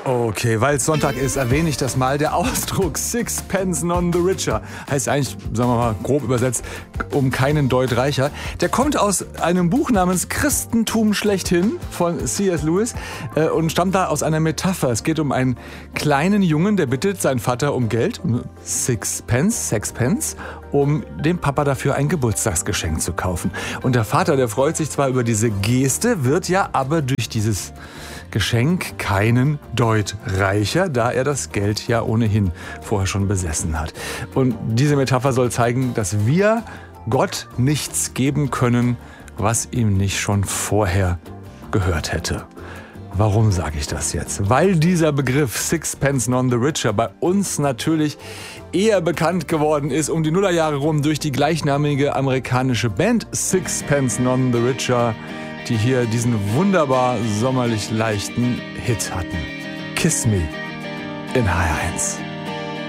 Okay, weil es Sonntag ist, erwähne ich das mal. Der Ausdruck Sixpence none the richer heißt eigentlich, sagen wir mal grob übersetzt, um keinen Deut reicher. Der kommt aus einem Buch namens Christentum schlechthin von C.S. Lewis und stammt da aus einer Metapher. Es geht um einen kleinen Jungen, der bittet seinen Vater um Geld, um Sexpence, um dem Papa dafür ein Geburtstagsgeschenk zu kaufen. Und der Vater, der freut sich zwar über diese Geste, wird ja aber durch dieses Geschenk keinen Deut reicher, da er das Geld ja ohnehin vorher schon besessen hat. Und diese Metapher soll zeigen, dass wir Gott nichts geben können, was ihm nicht schon vorher gehört hätte. Warum sage ich das jetzt? Weil dieser Begriff Sixpence none the richer bei uns natürlich eher bekannt geworden ist um die Nullerjahre rum durch die gleichnamige amerikanische Band Sixpence none the richer, die hier diesen wunderbar sommerlich leichten Hit hatten. Kiss Me in HR1.